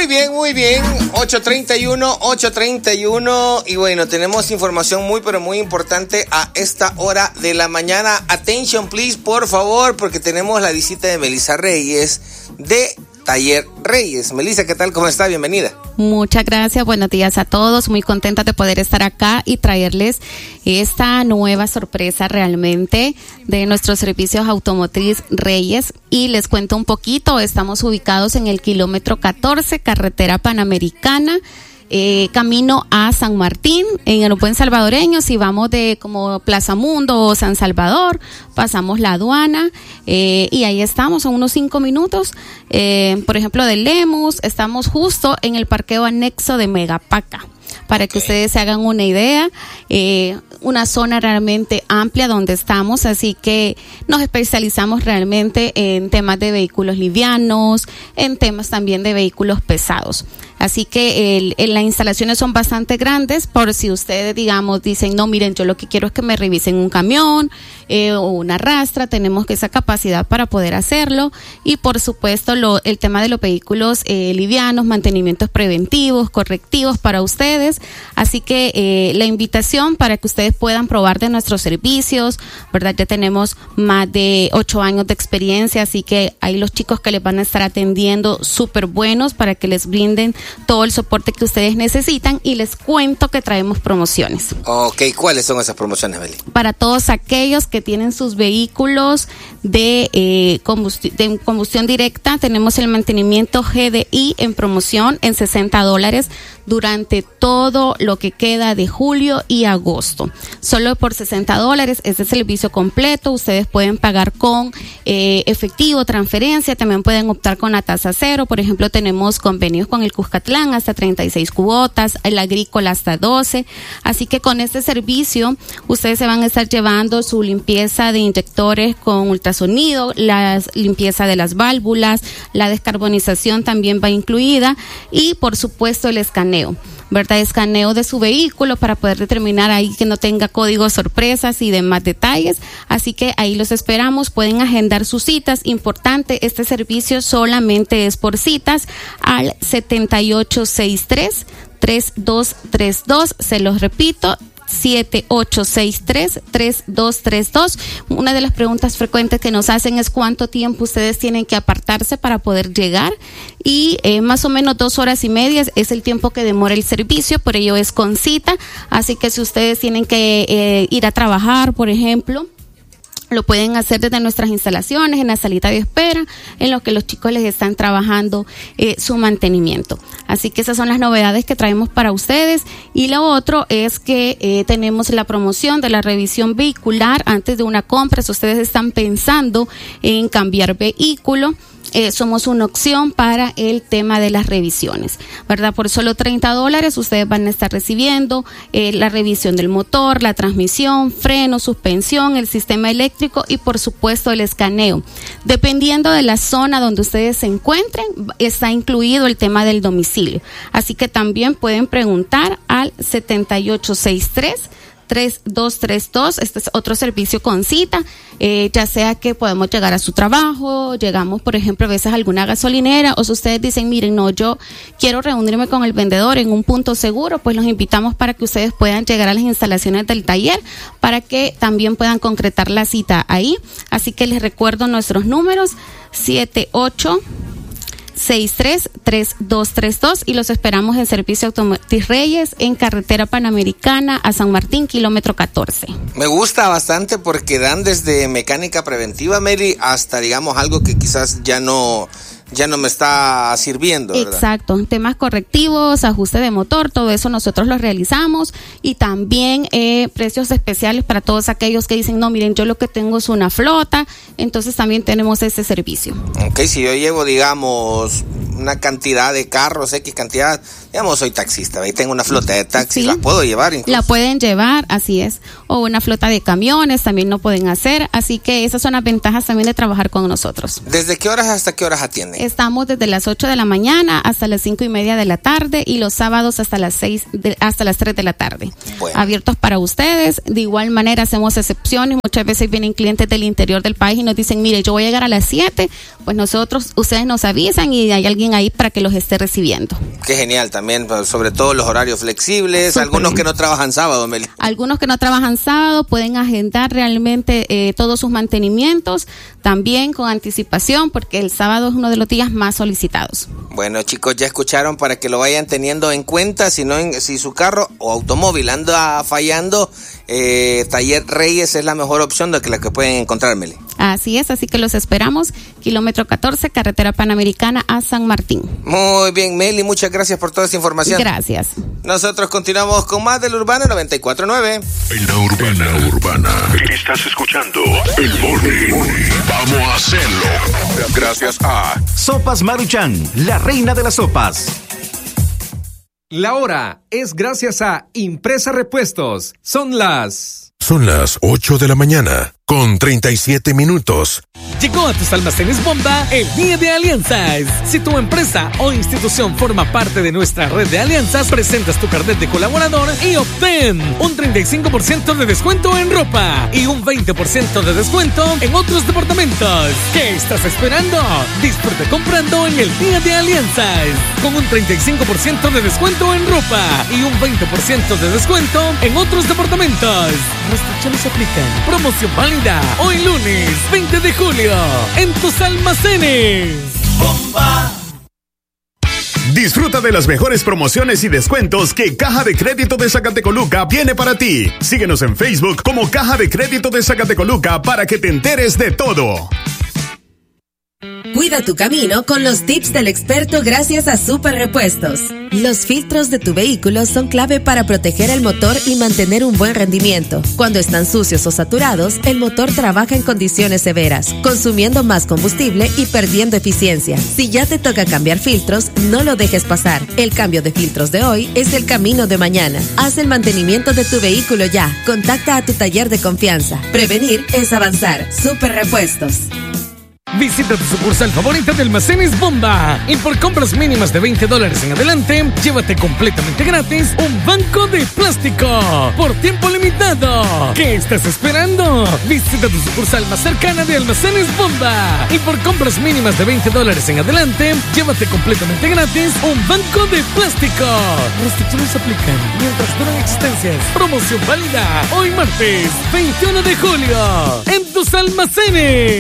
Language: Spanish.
Muy bien, 8:31, y bueno, tenemos información muy pero muy importante a esta hora de la mañana. Attention please, por favor, porque tenemos la visita de Melissa Reyes de Taller Reyes. Melissa, ¿qué tal? ¿Cómo está? Bienvenida. Muchas gracias, buenos días a todos, muy contenta de poder estar acá y traerles esta nueva sorpresa realmente de nuestros servicios automotriz Reyes. Y les cuento un poquito, estamos ubicados en el kilómetro 14, carretera panamericana, camino a San Martín, en el buen salvadoreño. Si vamos de como Plaza Mundo o San Salvador, pasamos la aduana, y ahí estamos a unos 5 minutos, por ejemplo de Lemus. Estamos justo en el parqueo anexo de Megapaca, para que ustedes se hagan una idea, una zona realmente amplia donde estamos, así que nos especializamos realmente en temas de vehículos livianos, en temas también de vehículos pesados. Así que las instalaciones son bastante grandes, por si ustedes, digamos, dicen, no, miren, yo lo que quiero es que me revisen un camión o una rastra, tenemos esa capacidad para poder hacerlo. Y por supuesto, el tema de los vehículos livianos, mantenimientos preventivos, correctivos para ustedes. Así que la invitación para que ustedes puedan probar de nuestros servicios, ¿verdad? Ya tenemos más de 8 años de experiencia, así que hay los chicos que les van a estar atendiendo súper buenos para que les brinden todo el soporte que ustedes necesitan. Y les cuento que traemos promociones. Ok, ¿cuáles son esas promociones, Meli? Para todos aquellos que tienen sus vehículos de combustión directa, tenemos el mantenimiento GDI en promoción en $60 durante todo lo que queda de julio y agosto. Solo por $60, ese servicio completo. Ustedes pueden pagar con efectivo, transferencia, también pueden optar con la tasa cero. Por ejemplo, tenemos convenios con el Cuscatlán hasta 36 cuotas, el Agrícola hasta 12. Así que con este servicio, ustedes se van a estar llevando su limpieza de inyectores con ultrasonido, la limpieza de las válvulas, la descarbonización también va incluida, y por supuesto el escaneo, ¿verdad? Escaneo de su vehículo para poder determinar ahí que no tenga códigos sorpresas y demás detalles. Así que ahí los esperamos, pueden agendar sus citas. Importante, este servicio solamente es por citas al 7863-3232, se los repito, 7863-3232. Una de las preguntas frecuentes que nos hacen es cuánto tiempo ustedes tienen que apartarse para poder llegar, y más o menos 2 horas y media es el tiempo que demora el servicio, por ello es con cita. Así que si ustedes tienen que ir a trabajar, por ejemplo, lo pueden hacer desde nuestras instalaciones, en la salita de espera, en lo que los chicos les están trabajando su mantenimiento. Así que esas son las novedades que traemos para ustedes. Y lo otro es que tenemos la promoción de la revisión vehicular antes de una compra. Si ustedes están pensando en cambiar vehículo, somos una opción para el tema de las revisiones, ¿verdad? Por solo $30 ustedes van a estar recibiendo la revisión del motor, la transmisión, freno, suspensión, el sistema eléctrico y por supuesto el escaneo. Dependiendo de la zona donde ustedes se encuentren, está incluido el tema del domicilio. Así que también pueden preguntar al 7863-3232. Este es otro servicio con cita, ya sea que podemos llegar a su trabajo, llegamos por ejemplo a veces a alguna gasolinera, o si ustedes dicen, miren, no, yo quiero reunirme con el vendedor en un punto seguro, pues los invitamos para que ustedes puedan llegar a las instalaciones del taller para que también puedan concretar la cita ahí. Así que les recuerdo nuestros números: 7863-3232, y los esperamos en Servicio Automotriz Reyes en carretera panamericana a San Martín, kilómetro 14. Me gusta bastante porque dan desde mecánica preventiva, Mary, hasta digamos algo que quizás ya no me está sirviendo, ¿verdad? Exacto, temas correctivos, ajuste de motor, todo eso nosotros lo realizamos, y también precios especiales para todos aquellos que dicen, no, miren, yo lo que tengo es una flota, entonces también tenemos ese servicio. Ok, si yo llevo, digamos, una cantidad de carros, X cantidad, digamos, soy taxista, y tengo una flota de taxis, sí, ¿las puedo llevar incluso? La pueden llevar, así es, o una flota de camiones también lo pueden hacer, así que esas son las ventajas también de trabajar con nosotros. ¿Desde qué horas hasta qué horas atienden? estamos desde las 8 de la mañana hasta las 5:30 de la tarde y los sábados hasta las 3 de la tarde. Bueno. Abiertos para ustedes. De igual manera hacemos excepciones. Muchas veces vienen clientes del interior del país y nos dicen, mire, yo voy a llegar a las 7, pues ustedes nos avisan y hay alguien ahí para que los esté recibiendo. Qué genial también, sobre todo los horarios flexibles. Súper. Algunos que no trabajan sábado, Meli. Algunos que no trabajan sábado pueden agendar realmente todos sus mantenimientos también con anticipación, porque el sábado es uno de los días más solicitados. Bueno, chicos, ya escucharon, para que lo vayan teniendo en cuenta. Si su carro o automóvil anda fallando, Taller Reyes es la mejor opción de la que pueden encontrar, Meli. Así es, así que los esperamos. Kilómetro 14, carretera Panamericana a San Martín. Muy bien, Meli, muchas gracias por toda esta información. Gracias. Nosotros continuamos con más del Urbano 94.9. En la Urbana. Estás escuchando el Morning. Vamos a hacerlo. Gracias a Sopas Maruchan, la reina de las sopas. La hora es gracias a Impresa Repuestos. Son las 8 de la mañana, con 37 minutos. Llegó a tus almacenes Bomba el Día de Alianzas. Si tu empresa o institución forma parte de nuestra red de alianzas, presentas tu carnet de colaborador y obtén un 35% de descuento en ropa y un 20% de descuento en otros departamentos. ¿Qué estás esperando? Disfruta comprando en el Día de Alianzas, con un 35% de descuento en ropa y un 20% de descuento en otros departamentos. Restricciones aplican. Promoción válida hoy lunes 20 de julio en tus almacenes. Bomba. Disfruta de las mejores promociones y descuentos que Caja de Crédito de Zacatecoluca tiene para ti. Síguenos en Facebook como Caja de Crédito de Zacatecoluca para que te enteres de todo. Cuida tu camino con los tips del experto gracias a Super Repuestos. Los filtros de tu vehículo son clave para proteger el motor y mantener un buen rendimiento. Cuando están sucios o saturados, el motor trabaja en condiciones severas, consumiendo más combustible y perdiendo eficiencia. Si ya te toca cambiar filtros, no lo dejes pasar. El cambio de filtros de hoy es el camino de mañana. Haz el mantenimiento de tu vehículo ya. Contacta a tu taller de confianza. Prevenir es avanzar. Super Repuestos. Visita tu sucursal favorita de Almacenes Bomba y por compras mínimas de $20 en adelante, llévate completamente gratis un banco de plástico por tiempo limitado. ¿Qué estás esperando? Visita tu sucursal más cercana de Almacenes Bomba y por compras mínimas de $20 en adelante, llévate completamente gratis un banco de plástico. Restricciones aplican mientras duran existencias. Promoción válida hoy martes 21 de julio en tus almacenes.